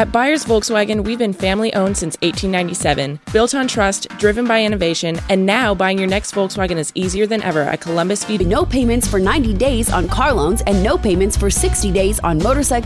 At Byers Volkswagen, we've been family-owned since 1897, built on trust, driven by innovation, and now buying your next Volkswagen is easier than ever at Columbus Feed. No payments for 90 days on car loans and no payments for 60 days on motorcycles